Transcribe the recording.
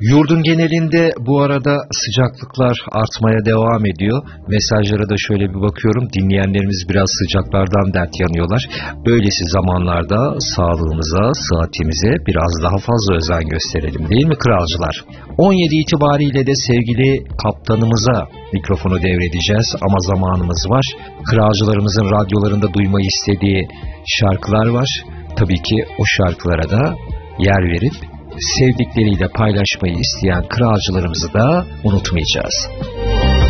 Yurdun genelinde bu arada sıcaklıklar artmaya devam ediyor. Mesajlara da şöyle bir bakıyorum. Dinleyenlerimiz biraz sıcaklardan dert yanıyorlar. Böylesi zamanlarda sağlığımıza, sıhhatimize biraz daha fazla özen gösterelim, değil mi kralcılar? 17 itibariyle de sevgili kaptanımıza mikrofonu devredeceğiz ama zamanımız var. Kralcılarımızın radyolarında duymayı istediği şarkılar var. Tabii ki o şarkılara da yer verip sevdikleriyle paylaşmayı isteyen kralcılarımızı da unutmayacağız.